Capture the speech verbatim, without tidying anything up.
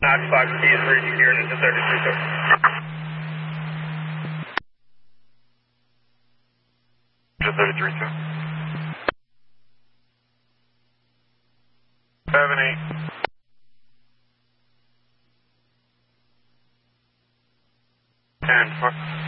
Knox Fox T is reaching here into thirty-three, sir. thirty-three, sir. Seven, eight. Ten, four.